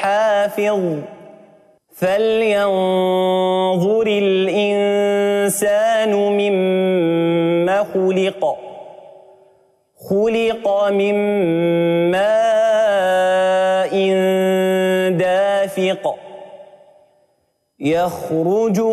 حافظ فلينظر الإنسان مما خلق خلق من ماء دافق يخرج